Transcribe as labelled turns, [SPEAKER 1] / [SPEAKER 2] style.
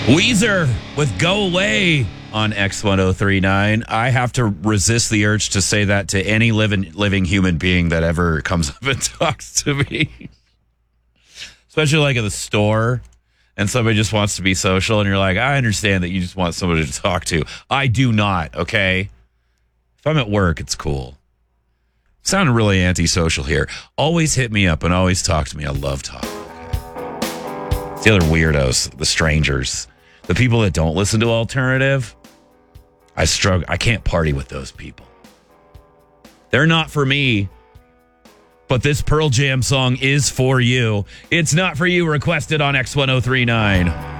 [SPEAKER 1] Weezer with Go Away on X1039. I have to resist the urge to say that to any living human being that ever comes up and talks to me. Especially like at the store and somebody just wants to be social and you're like, I understand that you just want somebody to talk to. I do not, okay? If I'm at work, it's cool. Sounding really antisocial here. Always hit me up and always talk to me. I love talking. It's the other weirdos, the strangers, the people that don't listen to alternative. I struggle. I can't party with those people. They're not for me. But this Pearl Jam song is for you. It's not for you. Requested on X1039.